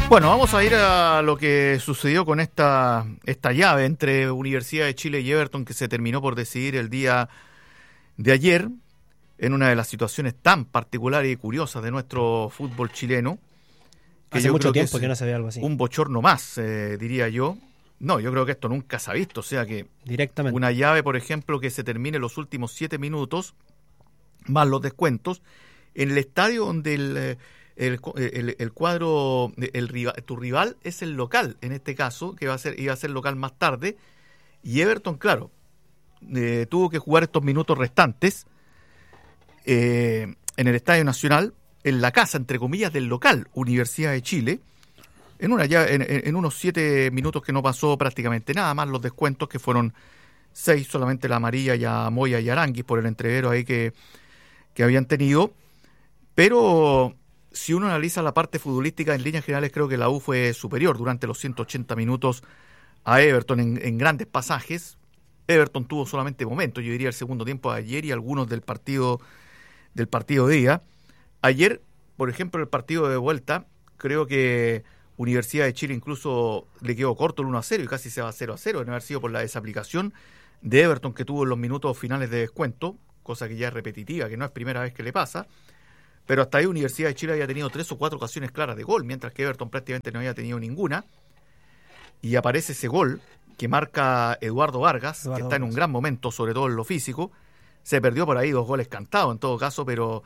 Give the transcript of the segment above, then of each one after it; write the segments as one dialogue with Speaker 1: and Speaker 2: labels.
Speaker 1: Bueno, vamos a ir a lo que sucedió con esta llave entre Universidad de Chile y Everton, que se terminó por decidir el día de ayer, en una de las situaciones tan particulares y curiosas de nuestro fútbol chileno.
Speaker 2: Que hace mucho tiempo que no se ve algo así.
Speaker 1: Un bochorno más, diría yo. No, yo creo que esto nunca se ha visto. O sea que
Speaker 2: directamente
Speaker 1: una llave, por ejemplo, que se termine los últimos 7 minutos, más los descuentos, en el estadio donde el cuadro, tu rival es el local, en este caso, que iba a ser local más tarde, y Everton, claro, tuvo que jugar estos minutos restantes en el Estadio Nacional, en la casa, entre comillas, del local, Universidad de Chile, en unos 7 minutos que no pasó prácticamente nada, más los descuentos, que fueron 6, solamente la amarilla y a Moya y Aranguis por el entrevero ahí que habían tenido. Pero si uno analiza la parte futbolística, en líneas generales creo que la U fue superior durante los 180 minutos a Everton en grandes pasajes. Everton tuvo solamente momentos, yo diría el segundo tiempo de ayer y algunos del partido de día. Ayer, por ejemplo, el partido de vuelta, creo que Universidad de Chile incluso le quedó corto el 1-0 y casi se va 0-0, de no haber sido por la desaplicación de Everton que tuvo en los minutos finales de descuento, cosa que ya es repetitiva, que no es primera vez que le pasa. Pero hasta ahí Universidad de Chile había tenido 3 o 4 ocasiones claras de gol, mientras que Everton prácticamente no había tenido ninguna. Y aparece ese gol que marca Eduardo Vargas, que está en un gran momento, sobre todo en lo físico. Se perdió por ahí 2 goles cantados en todo caso, pero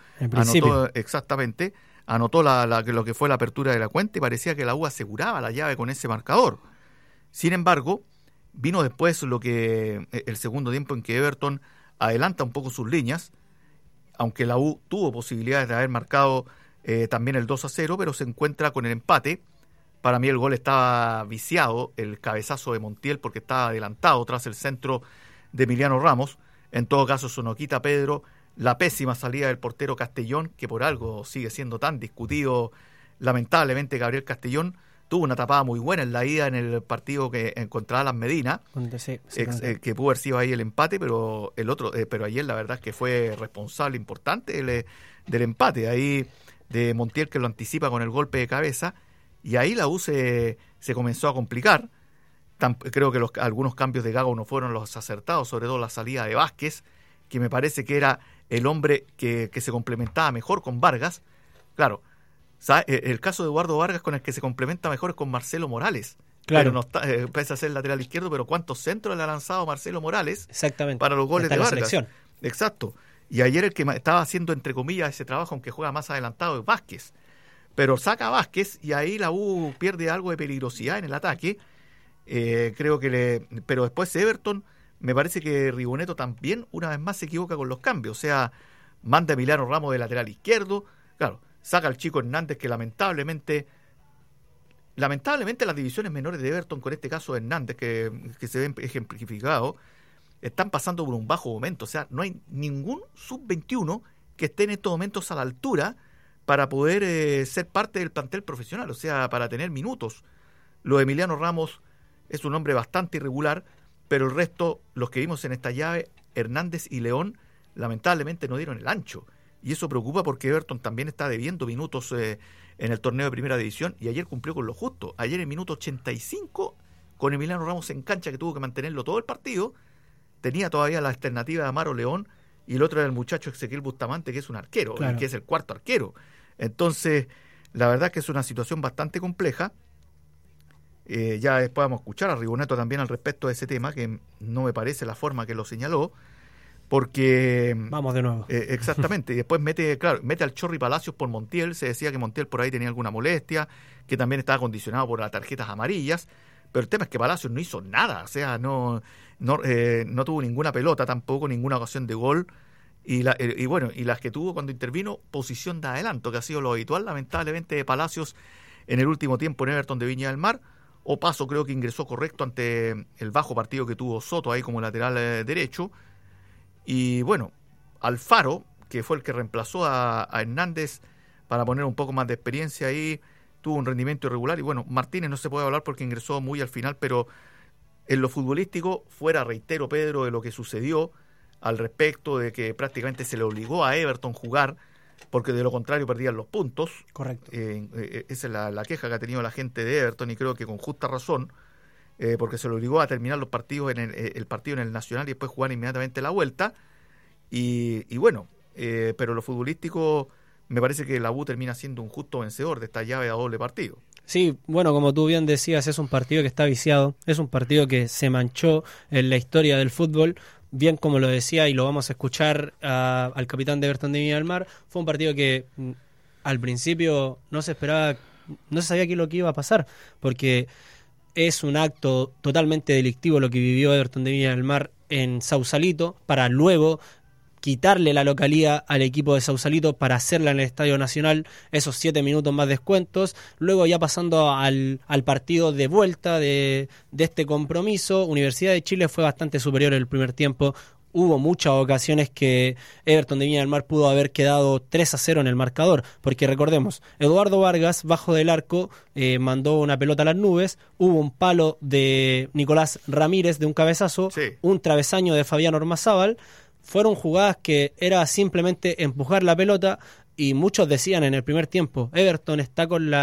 Speaker 1: anotó lo que fue la apertura de la cuenta y parecía que la U aseguraba la llave con ese marcador. Sin embargo, vino después el segundo tiempo en que Everton adelanta un poco sus líneas, aunque la U tuvo posibilidades de haber marcado también el 2-0, pero se encuentra con el empate. Para mí el gol estaba viciado, el cabezazo de Montiel, porque estaba adelantado tras el centro de Emiliano Ramos. En todo caso, eso no quita, Pedro, la pésima salida del portero Castellón, que por algo sigue siendo tan discutido. Lamentablemente, Gabriel Castellón tuvo una tapada muy buena en la ida en el partido que contra Alan Medina, que pudo haber sido ahí el empate, pero pero ayer la verdad es que fue responsable importante del empate, ahí de Montiel, que lo anticipa con el golpe de cabeza, y ahí la U se comenzó a complicar. Creo que algunos cambios de Gago no fueron los acertados, sobre todo la salida de Vázquez, que me parece que era el hombre que se complementaba mejor con Vargas. Claro, el caso de Eduardo Vargas con el que se complementa mejor es con Marcelo Morales. Claro. Pero no está, pese a ser lateral izquierdo, pero ¿cuántos centros le ha lanzado Marcelo Morales para los goles de Vargas? Selección. Exacto. Y ayer el que estaba haciendo, entre comillas, ese trabajo, aunque juega más adelantado, es Vázquez. Pero saca a Vázquez y ahí la U pierde algo de peligrosidad en el ataque. Pero después Everton, me parece que Rigoneto también una vez más se equivoca con los cambios. O sea, manda a Emiliano Ramos de lateral izquierdo. Claro, saca al chico Hernández, que lamentablemente las divisiones menores de Everton, con este caso de Hernández, que se ven ejemplificado, están pasando por un bajo momento. O sea, no hay ningún sub-21 que esté en estos momentos a la altura para poder ser parte del plantel profesional, o sea, para tener minutos. Lo de Emiliano Ramos es un hombre bastante irregular, pero el resto, los que vimos en esta llave, Hernández y León, lamentablemente no dieron el ancho. Y eso preocupa porque Everton también está debiendo minutos en el torneo de primera división, y ayer cumplió con lo justo. Ayer en minuto 85, con Emiliano Ramos en cancha, que tuvo que mantenerlo todo el partido, tenía todavía la alternativa de Amaro León, y el otro era el muchacho Ezequiel Bustamante, que es un arquero, claro, que es el cuarto arquero. Entonces, la verdad es que es una situación bastante compleja. Ya después vamos a escuchar a Rigoneto también al respecto de ese tema, que no me parece la forma que lo señaló, porque...
Speaker 2: Vamos de nuevo.
Speaker 1: Exactamente, y después mete al Chorri Palacios por Montiel. Se decía que Montiel por ahí tenía alguna molestia, que también estaba condicionado por las tarjetas amarillas, pero el tema es que Palacios no hizo nada, o sea, no tuvo ninguna pelota tampoco, ninguna ocasión de gol, y las que tuvo cuando intervino, posición de adelanto, que ha sido lo habitual, lamentablemente, de Palacios en el último tiempo en Everton de Viña del Mar. Opaso creo que ingresó correcto ante el bajo partido que tuvo Soto ahí como lateral derecho. Y bueno, Alfaro, que fue el que reemplazó a Hernández para poner un poco más de experiencia ahí, tuvo un rendimiento irregular. Y bueno, Martínez no se puede hablar porque ingresó muy al final, pero en lo futbolístico, fuera, reitero, Pedro, de lo que sucedió al respecto de que prácticamente se le obligó a Everton jugar porque de lo contrario perdían los puntos.
Speaker 2: Correcto.
Speaker 1: Esa es la queja que ha tenido la gente de Everton, y creo que con justa razón, porque se lo obligó a terminar los partidos el partido en el Nacional y después jugar inmediatamente la vuelta. Y bueno, pero lo futbolístico, me parece que la U termina siendo un justo vencedor de esta llave a doble partido.
Speaker 2: Sí, bueno, como tú bien decías, es un partido que está viciado, es un partido que se manchó en la historia del fútbol, bien como lo decía, y lo vamos a escuchar al capitán de Everton de Viña del Mar. Fue un partido que al principio no se esperaba, no se sabía qué es lo que iba a pasar, porque es un acto totalmente delictivo lo que vivió Everton de Viña del Mar en Sausalito, para luego quitarle la localía al equipo de Sausalito para hacerla en el Estadio Nacional, esos 7 minutos más descuentos. Luego, ya pasando al partido de vuelta de este compromiso, Universidad de Chile fue bastante superior en el primer tiempo. Hubo muchas ocasiones que Everton de Viña del Mar pudo haber quedado 3-0 en el marcador, porque recordemos, Eduardo Vargas, bajo del arco, mandó una pelota a las nubes, hubo un palo de Nicolás Ramírez de un cabezazo, sí, un travesaño de Fabián Ormazábal. Fueron jugadas que era simplemente empujar la pelota, y muchos decían en el primer tiempo, Everton está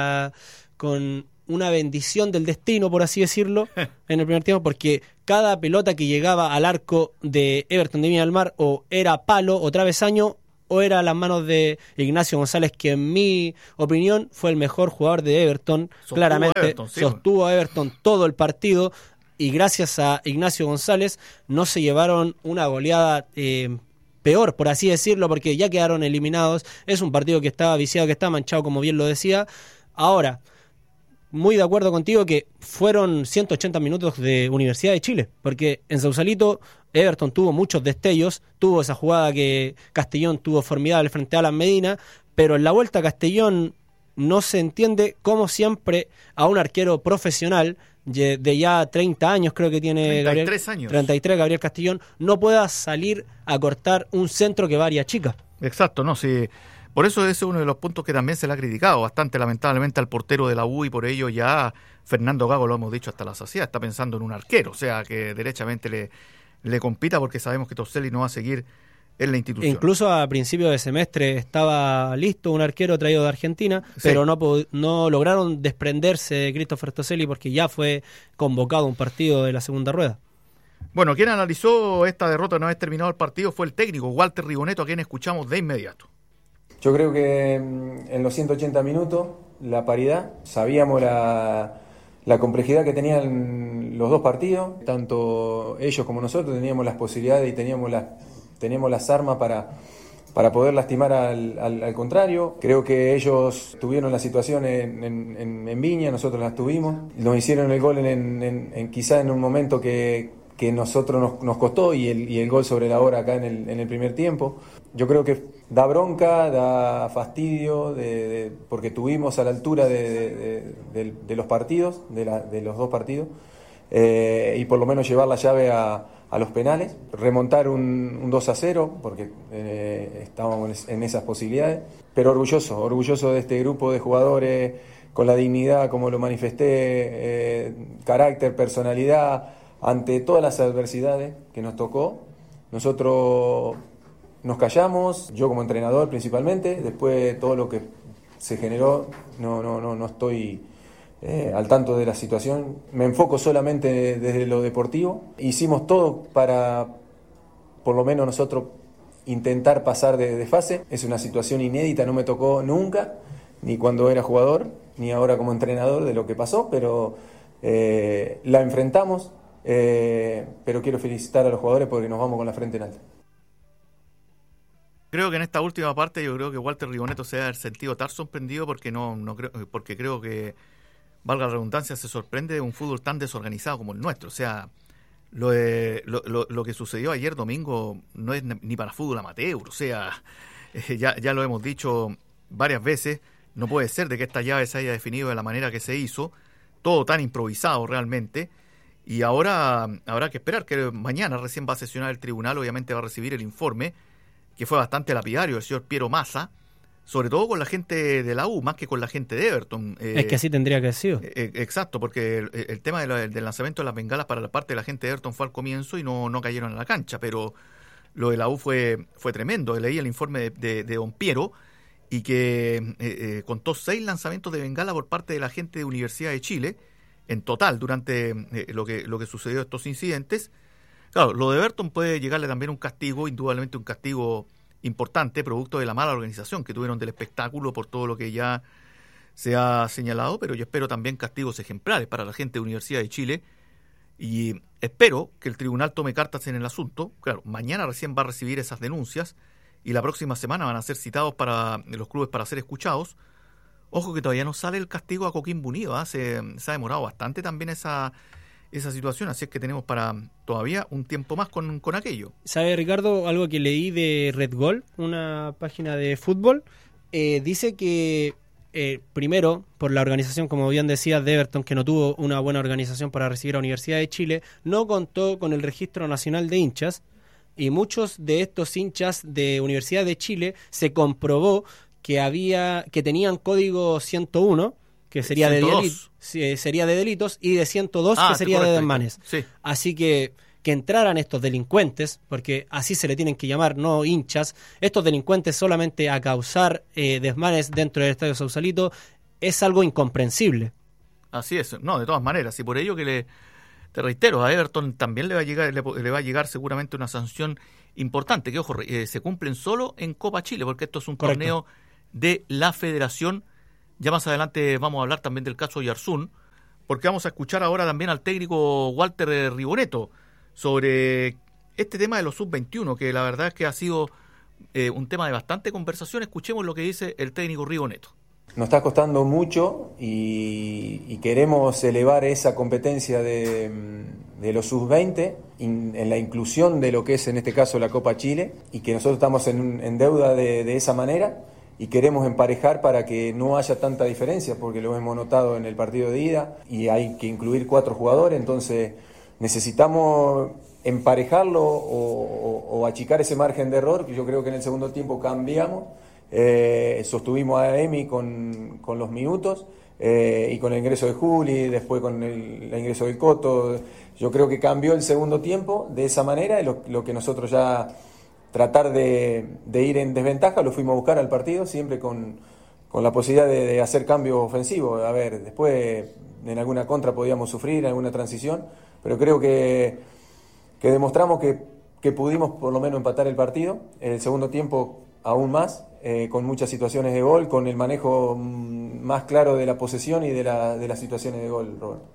Speaker 2: con una bendición del destino, por así decirlo, en el primer tiempo, porque cada pelota que llegaba al arco de Everton de Viña del Mar o era palo o travesaño o era a las manos de Ignacio González, que en mi opinión fue el mejor jugador de Everton. Claramente sostuvo a Everton todo el partido, y gracias a Ignacio González no se llevaron una goleada peor, por así decirlo, porque ya quedaron eliminados. Es un partido que estaba viciado, que estaba manchado, como bien lo decía. Ahora, muy de acuerdo contigo que fueron 180 minutos de Universidad de Chile, porque en Sausalito Everton tuvo muchos destellos, tuvo esa jugada que Castellón tuvo formidable frente a Alan Medina, pero en la vuelta Castellón no se entiende cómo siempre a un arquero profesional de ya 30 años, creo que tiene
Speaker 1: 33 años.
Speaker 2: 33, Gabriel Castellón, no pueda salir a cortar un centro que va a área chica.
Speaker 1: Exacto, no, sí. Por eso ese es uno de los puntos que también se le ha criticado bastante, lamentablemente, al portero de la U, y por ello ya Fernando Gago, lo hemos dicho hasta la saciedad, está pensando en un arquero, o sea, que derechamente le compita, porque sabemos que Toselli no va a seguir en la institución.
Speaker 2: Incluso a principio de semestre estaba listo un arquero traído de Argentina, sí, pero no lograron desprenderse de Christopher Toselli, porque ya fue convocado a un partido de la segunda rueda.
Speaker 1: Bueno, quien analizó esta derrota una vez terminado el partido fue el técnico Walter Rigoneto, a quien escuchamos de inmediato.
Speaker 3: Yo creo que en los 180 minutos, la paridad, sabíamos la complejidad que tenían los dos partidos, tanto ellos como nosotros teníamos las posibilidades y teníamos las armas para poder lastimar al contrario. Creo que ellos tuvieron la situación en Viña, nosotros las tuvimos. Nos hicieron el gol quizá en un momento que nosotros nos costó, y el gol sobre la hora acá en el primer tiempo. Yo creo que da bronca, da fastidio, porque tuvimos a la altura de los partidos, de los dos partidos, y por lo menos llevar la llave a los penales, remontar un 2-0, porque estábamos en esas posibilidades, pero orgulloso de este grupo de jugadores, con la dignidad, como lo manifesté, carácter, personalidad, ante todas las adversidades que nos tocó. Nosotros nos callamos, yo como entrenador principalmente, después todo lo que se generó, no estoy al tanto de la situación, me enfoco solamente desde lo deportivo. Hicimos todo para, por lo menos nosotros, intentar pasar de fase. Es una situación inédita, no me tocó nunca, ni cuando era jugador, ni ahora como entrenador, de lo que pasó, pero la enfrentamos, pero quiero felicitar a los jugadores porque nos vamos con la frente en alto.
Speaker 1: Creo que en esta última parte yo creo que Walter Rigoneto se ha sentido tan sorprendido, porque porque creo que, valga la redundancia, se sorprende de un fútbol tan desorganizado como el nuestro. O sea, lo que sucedió ayer domingo no es ni para fútbol amateur. O sea, ya lo hemos dicho varias veces, no puede ser de que esta llave se haya definido de la manera que se hizo, todo tan improvisado realmente. Y ahora habrá que esperar que mañana recién va a sesionar el tribunal, obviamente va a recibir el informe, que fue bastante lapidario, el señor Piero Massa, sobre todo con la gente de la U, más que con la gente de Everton.
Speaker 2: Es que así tendría que haber sido.
Speaker 1: Exacto, porque el tema del lanzamiento de las bengalas para la parte de la gente de Everton fue al comienzo y no cayeron a la cancha, pero lo de la U fue tremendo. Leí el informe de don Piero, y que contó 6 lanzamientos de bengala por parte de la gente de Universidad de Chile, en total, durante lo que sucedió estos incidentes. Claro, lo de Everton puede llegarle también un castigo, indudablemente un castigo importante, producto de la mala organización que tuvieron del espectáculo por todo lo que ya se ha señalado, pero yo espero también castigos ejemplares para la gente de Universidad de Chile y espero que el tribunal tome cartas en el asunto. Claro, mañana recién va a recibir esas denuncias y la próxima semana van a ser citados para los clubes para ser escuchados. Ojo que todavía no sale el castigo a Coquimbo Unido, ¿eh? Se ha demorado bastante también esa situación, así es que tenemos para todavía un tiempo más con aquello.
Speaker 2: ¿Sabe, Ricardo, algo que leí de Red Gol, una página de fútbol? Dice que primero, por la organización, como bien decía, de Everton, que no tuvo una buena organización para recibir a Universidad de Chile, no contó con el Registro Nacional de Hinchas, y muchos de estos hinchas de Universidad de Chile se comprobó que tenían código 101, que sería
Speaker 1: 102.
Speaker 2: sería de delitos, y de 102, que sería
Speaker 1: correcto,
Speaker 2: de desmanes.
Speaker 1: Sí.
Speaker 2: Así que entraran estos delincuentes, porque así se le tienen que llamar, no hinchas, estos delincuentes solamente a causar desmanes dentro del Estadio Sausalito, es algo incomprensible.
Speaker 1: Así es, no, de todas maneras, y por ello que te reitero, a Everton también le va a llegar seguramente una sanción importante, que ojo, se cumplen solo en Copa Chile, porque esto es un
Speaker 2: Correcto.
Speaker 1: torneo de la Federación. Ya más adelante vamos a hablar también del caso Oyarzún, porque vamos a escuchar ahora también al técnico Walter Riboneto sobre este tema de los sub-21, que la verdad es que ha sido un tema de bastante conversación. Escuchemos lo que dice el técnico Riboneto.
Speaker 3: Nos está costando mucho y queremos elevar esa competencia de los sub-20 en la inclusión de lo que es en este caso la Copa Chile, y que nosotros estamos en deuda de esa manera y queremos emparejar para que no haya tanta diferencia, porque lo hemos notado en el partido de ida y hay que incluir 4 jugadores, entonces necesitamos emparejarlo o achicar ese margen de error, que yo creo que en el segundo tiempo cambiamos. Sostuvimos a Emi con los minutos y con el ingreso de Juli, después con el ingreso del Coto. Yo creo que cambió el segundo tiempo de esa manera, y lo que nosotros ya tratar de ir en desventaja lo fuimos a buscar al partido, siempre con la posibilidad de hacer cambios ofensivos. A ver, después en alguna contra podíamos sufrir, en alguna transición, pero creo que demostramos que pudimos por lo menos empatar el partido. En el segundo tiempo aún más, con muchas situaciones de gol, con el manejo más claro de la posesión y de las situaciones de gol, Roberto.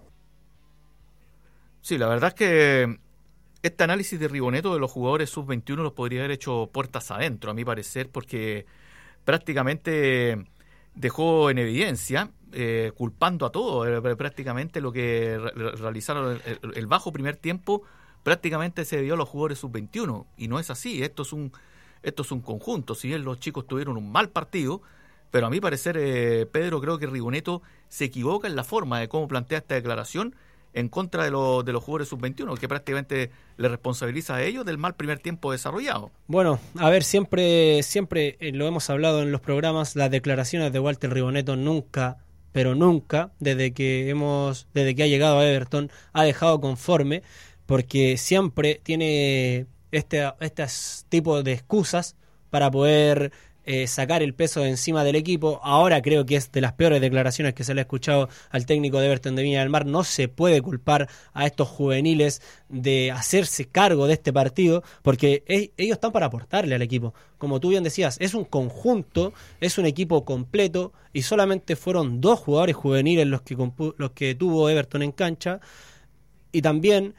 Speaker 1: Sí, la verdad es que este análisis de Riboneto de los jugadores sub-21 los podría haber hecho puertas adentro, a mi parecer, porque prácticamente dejó en evidencia, culpando a todo, prácticamente lo que realizaron el bajo primer tiempo, prácticamente se debió a los jugadores sub-21, y no es así. Esto es un conjunto. Si bien los chicos tuvieron un mal partido, pero a mi parecer, Pedro, creo que Riboneto se equivoca en la forma de cómo plantea esta declaración en contra de los jugadores sub-21, que prácticamente le responsabiliza a ellos del mal primer tiempo desarrollado.
Speaker 2: Bueno, a ver, siempre lo hemos hablado en los programas, las declaraciones de Walter Riboneto nunca, pero nunca, desde que ha llegado a Everton, ha dejado conforme, porque siempre tiene este tipo de excusas para poder sacar el peso de encima del equipo. Ahora creo que es de las peores declaraciones que se le ha escuchado al técnico de Everton de Viña del Mar. No se puede culpar a estos juveniles de hacerse cargo de este partido, porque ellos están para aportarle al equipo. Como tú bien decías, es un conjunto, es un equipo completo, y solamente fueron 2 jugadores juveniles los que tuvo Everton en cancha. Y también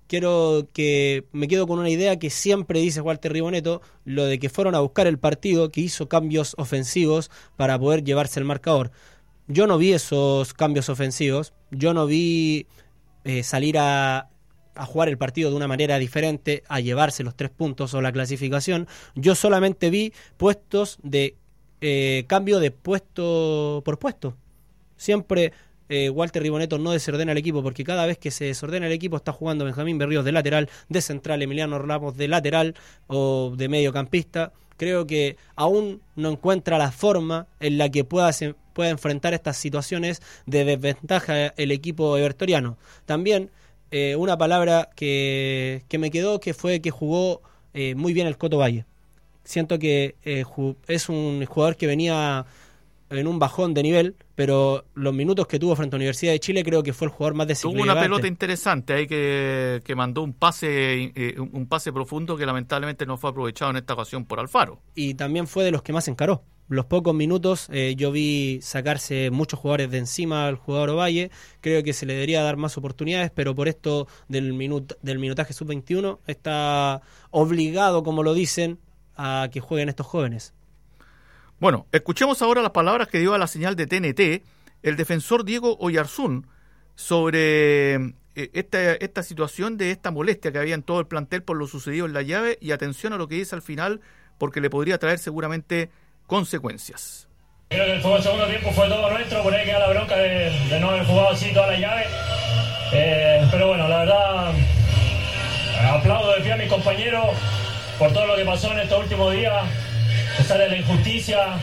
Speaker 2: me quedo con una idea que siempre dice Walter Riboneto, lo de que fueron a buscar el partido, que hizo cambios ofensivos para poder llevarse el marcador. Yo no vi esos cambios ofensivos, yo no vi salir a jugar el partido de una manera diferente, a llevarse los 3 puntos o la clasificación. Yo solamente vi puestos de cambio de puesto por puesto. Siempre Walter Riboneto no desordena el equipo, porque cada vez que se desordena el equipo está jugando Benjamín Berríos de lateral, de central Emiliano Ramos de lateral o de mediocampista. Creo que aún no encuentra la forma en la que pueda enfrentar estas situaciones de desventaja el equipo evertoriano. También una palabra que me quedó, que fue que jugó muy bien el Coto Valle. siento que es un jugador que venía en un bajón de nivel, pero los minutos que tuvo frente a Universidad de Chile creo que fue el jugador más desequilibrante.
Speaker 1: Tuvo una pelota interesante ahí que mandó un pase profundo que lamentablemente no fue aprovechado en esta ocasión por Alfaro.
Speaker 2: Y también fue de los que más encaró. Los pocos minutos yo vi sacarse muchos jugadores de encima al jugador Ovalle. Creo que se le debería dar más oportunidades, pero por esto del minutaje sub-21 está obligado, como lo dicen, a que jueguen estos jóvenes.
Speaker 1: Bueno, escuchemos ahora las palabras que dio a la señal de TNT el defensor Diego Oyarzún sobre esta situación de esta molestia que había en todo el plantel por lo sucedido en la llave, y atención a lo que dice al final, porque le podría traer seguramente consecuencias.
Speaker 4: Creo que el fútbol segundo tiempo fue todo nuestro, por ahí queda la bronca de no haber jugado así toda la llave, pero bueno, la verdad aplaudo de pie a mis compañeros por todo lo que pasó en estos últimos días, a pesar de la injusticia,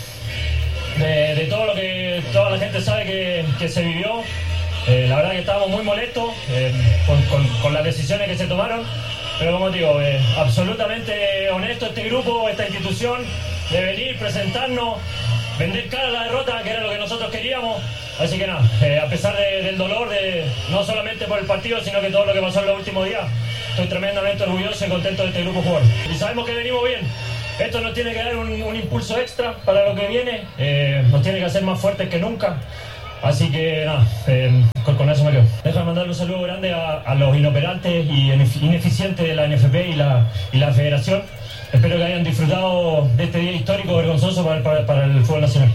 Speaker 4: de todo lo que toda la gente sabe que se vivió. La verdad que estábamos muy molestos con las decisiones que se tomaron, pero como digo, absolutamente honesto este grupo, esta institución, de venir, presentarnos, vender cara a la derrota, que era lo que nosotros queríamos. Así que nada, a pesar del dolor, no solamente por el partido, sino que todo lo que pasó en los últimos días, estoy tremendamente orgulloso y contento de este grupo jugador. Y sabemos que venimos bien. Esto nos tiene que dar un impulso extra para lo que viene, nos tiene que hacer más fuertes que nunca. Así que nada, con eso me quedo. Déjame mandarle un saludo grande a los inoperantes y ineficientes de la NFP y la Federación. Espero que hayan disfrutado de este día histórico vergonzoso para el fútbol nacional.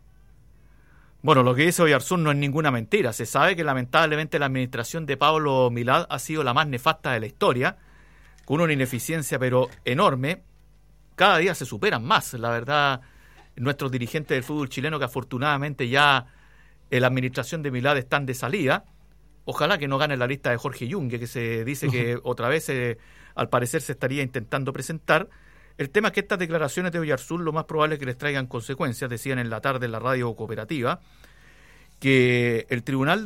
Speaker 1: Bueno, lo que dice Oyarzún no es ninguna mentira. Se sabe que lamentablemente la administración de Pablo Milad ha sido la más nefasta de la historia, con una ineficiencia pero enorme. Cada día se superan más, la verdad, nuestros dirigentes del fútbol chileno, que afortunadamente ya en la administración de Milad están de salida. Ojalá que no gane la lista de Jorge Yungue, que se dice que otra vez, al parecer, se estaría intentando presentar. El tema es que estas declaraciones de Oyarzún lo más probable es que les traigan consecuencias. Decían en la tarde en la radio cooperativa que el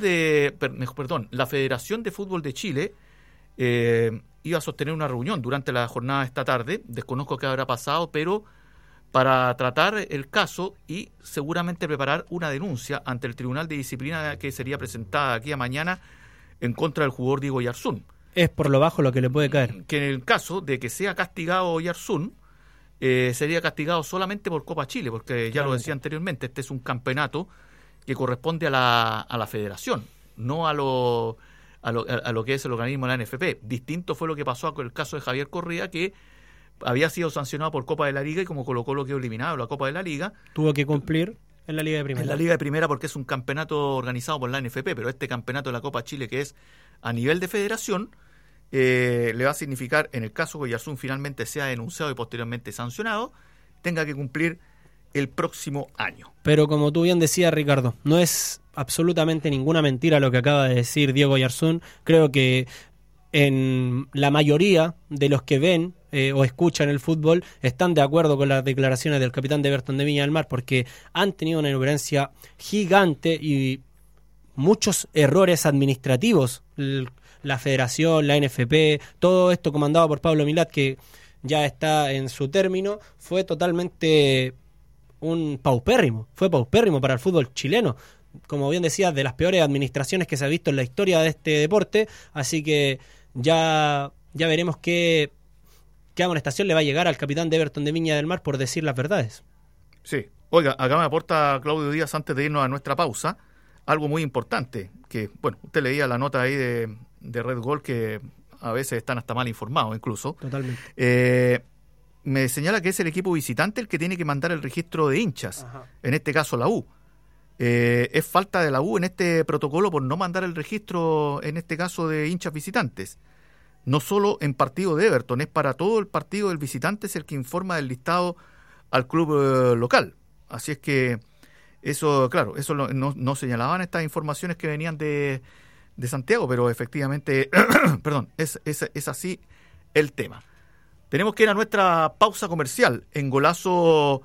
Speaker 1: la Federación de Fútbol de Chile iba a sostener una reunión durante la jornada de esta tarde. Desconozco qué habrá pasado, pero para tratar el caso y seguramente preparar una denuncia ante el Tribunal de Disciplina que sería presentada aquí a mañana en contra del jugador Diego Oyarzún.
Speaker 2: Es por lo bajo lo que le puede caer.
Speaker 1: Que en el caso de que sea castigado Oyarzún, sería castigado solamente por Copa Chile, porque ya lo decía anteriormente, este es un campeonato que corresponde a la federación, no a lo que es el organismo de la NFP. Distinto fue lo que pasó con el caso de Javier Correa, que había sido sancionado por Copa de la Liga y como Colo-Colo quedó eliminado en la Copa de la Liga,
Speaker 2: tuvo que cumplir en la Liga de Primera.
Speaker 1: En la Liga de Primera, porque es un campeonato organizado por la NFP, pero este campeonato de la Copa Chile, que es a nivel de federación, le va a significar, en el caso que Oyarzún finalmente sea denunciado y posteriormente sancionado, tenga que cumplir el próximo año.
Speaker 2: Pero como tú bien decías, Ricardo, no es absolutamente ninguna mentira lo que acaba de decir Diego Oyarzún. Creo que en la mayoría de los que ven o escuchan el fútbol están de acuerdo con las declaraciones del capitán de Everton de Viña del Mar, porque han tenido una inoperancia gigante y muchos errores administrativos. La federación, la NFP, todo esto comandado por Pablo Milad, que ya está en su término, fue totalmente fue paupérrimo para el fútbol chileno. Como bien decías, de las peores administraciones que se ha visto en la historia de este deporte, así que ya veremos qué amonestación le va a llegar al capitán de Everton de Viña del Mar por decir las verdades.
Speaker 1: Sí, oiga, acá me aporta Claudio Díaz, antes de irnos a nuestra pausa, algo muy importante, que, bueno, usted leía la nota ahí de Red Gol, que a veces están hasta mal informados incluso.
Speaker 2: Totalmente.
Speaker 1: Me señala que es el equipo visitante el que tiene que mandar el registro de hinchas, Ajá. En este caso la U. Es falta de la U en este protocolo por no mandar el registro, en este caso, de hinchas visitantes. No solo en partido de Everton, es para todo el partido del visitante, es el que informa del listado al club local. Así es que eso, claro, eso no señalaban estas informaciones que venían de Santiago, pero efectivamente, perdón, es así el tema. Tenemos que ir a nuestra pausa comercial en Golazo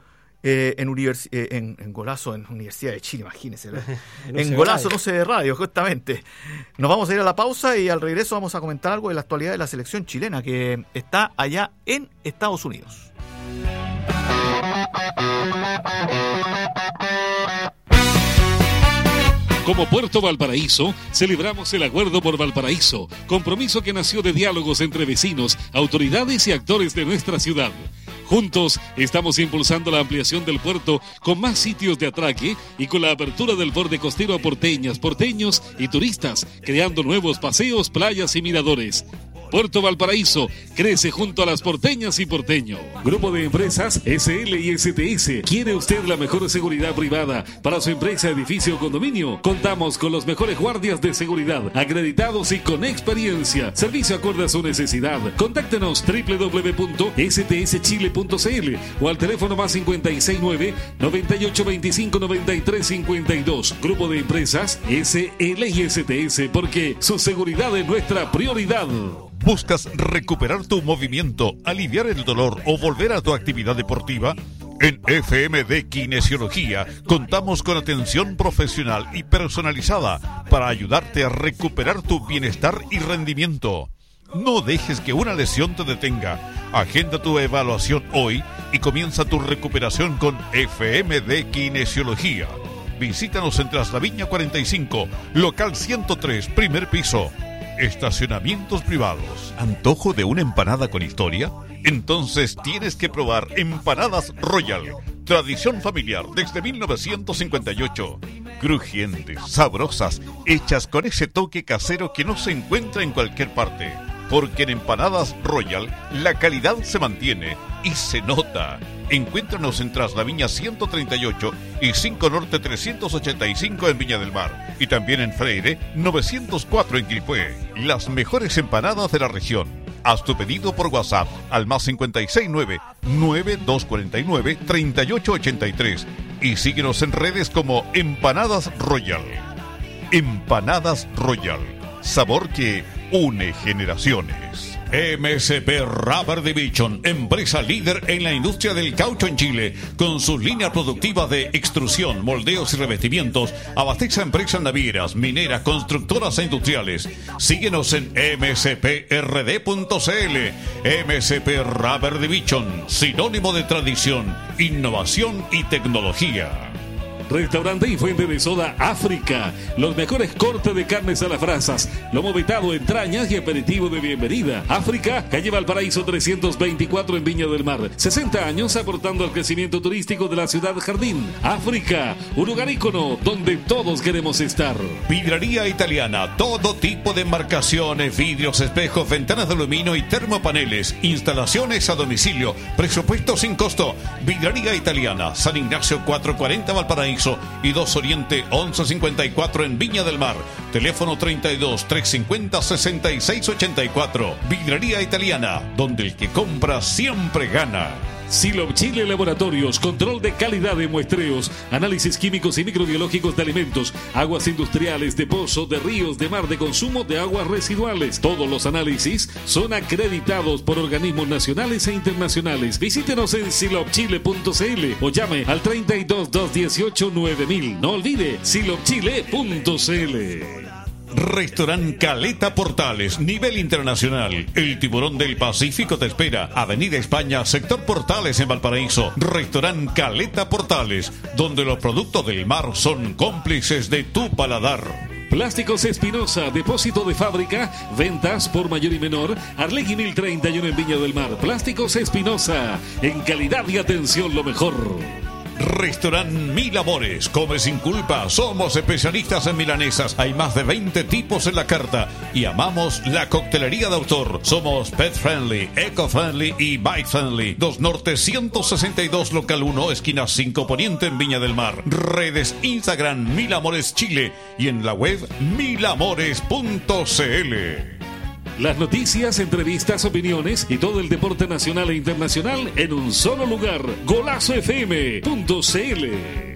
Speaker 1: en Golazo en Universidad de Chile, imagínense. En Golazo no se de radio, justamente. Nos vamos a ir a la pausa y al regreso vamos a comentar algo de la actualidad de la selección chilena que está allá en Estados Unidos.
Speaker 5: Como Puerto Valparaíso, celebramos el Acuerdo por Valparaíso, compromiso que nació de diálogos entre vecinos, autoridades y actores de nuestra ciudad. Juntos estamos impulsando la ampliación del puerto con más sitios de atraque y con la apertura del borde costero a porteñas, porteños y turistas, creando nuevos paseos, playas y miradores. Puerto Valparaíso crece junto a las porteñas y porteños. Grupo de empresas SL y STS. ¿Quiere usted la mejor seguridad privada para su empresa, edificio o condominio? Contamos con los mejores guardias de seguridad, acreditados y con experiencia. Servicio acorde a su necesidad. Contáctenos www.stschile.cl o al teléfono más 569-9825-9352. Grupo de empresas SL y STS, porque su seguridad es nuestra prioridad.
Speaker 6: ¿Buscas recuperar tu movimiento, aliviar el dolor o volver a tu actividad deportiva? En FMD Kinesiología contamos con atención profesional y personalizada para ayudarte a recuperar tu bienestar y rendimiento. No dejes que una lesión te detenga. Agenda tu evaluación hoy y comienza tu recuperación con FMD Kinesiología. Visítanos en Traslaviña 45, local 103, primer piso. Estacionamientos privados. ¿Antojo de una empanada con historia? Entonces tienes que probar Empanadas Royal. Tradición familiar desde 1958. Crujientes, sabrosas, hechas con ese toque casero que no se encuentra en cualquier parte. Porque en Empanadas Royal la calidad se mantiene y se nota. Encuéntranos en Traslaviña 138 y 5 Norte 385 en Viña del Mar. Y también en Freire 904 en Quilpué. Las mejores empanadas de la región. Haz tu pedido por WhatsApp al más 569-9249-3883. Y síguenos en redes como Empanadas Royal. Empanadas Royal. Sabor que une generaciones. MSP Rubber Division, empresa líder en la industria del caucho en Chile, con sus líneas productivas de extrusión, moldeos y revestimientos, abastece a empresas navieras, mineras, constructoras e industriales. Síguenos en msprd.cl. MSP Rubber Division, sinónimo de tradición, innovación y tecnología.
Speaker 5: Restaurante y fuente de soda África. Los mejores cortes de carnes a las brasas, lomo vetado, entrañas y aperitivo de bienvenida. África, calle Valparaíso 324 en Viña del Mar. 60 años aportando al crecimiento turístico de la ciudad jardín. África, un lugar ícono donde todos queremos estar.
Speaker 6: Vidrería Italiana, todo tipo de embarcaciones, vidrios, espejos, ventanas de aluminio y termopaneles. Instalaciones a domicilio, presupuesto sin costo. Vidrería Italiana, San Ignacio 440 Valparaíso y 2 Oriente 1154 en Viña del Mar. Teléfono 32 350 6684. Vidrería Italiana, donde el que compra siempre gana.
Speaker 5: Silop Chile Laboratorios, control de calidad de muestreos, análisis químicos y microbiológicos de alimentos, aguas industriales, de pozo, de ríos, de mar, de consumo de aguas residuales. Todos los análisis son acreditados por organismos nacionales e internacionales. Visítenos en silopchile.cl o llame al 32 218 9000. No olvide silopchile.cl.
Speaker 6: Restaurant Caleta Portales, nivel internacional. El tiburón del Pacífico te espera. Avenida España, sector Portales en Valparaíso. Restaurant Caleta Portales, donde los productos del mar son cómplices de tu paladar.
Speaker 5: Plásticos Espinosa, depósito de fábrica, ventas por mayor y menor. Arlegui 1031 en Viña del Mar. Plásticos Espinosa, en calidad y atención lo mejor.
Speaker 6: Restaurant Mil Amores, come sin culpa, somos especialistas en milanesas, hay más de 20 tipos en la carta y amamos la coctelería de autor. Somos pet friendly, eco friendly y bike friendly. 2 Norte 162 local 1, esquina 5 Poniente en Viña del Mar. Redes Instagram Mil Amores Chile y en la web milamores.cl.
Speaker 5: Las noticias, entrevistas, opiniones y todo el deporte nacional e internacional en un solo lugar. golazofm.cl.